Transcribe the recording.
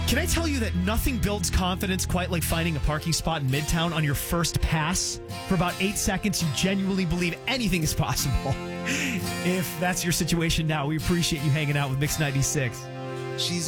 Can I tell you that nothing builds confidence quite like finding a parking spot in Midtown on your first pass? For about 8 seconds, you genuinely believe anything is possible. If that's your situation now, we appreciate you hanging out with Mix 96. She's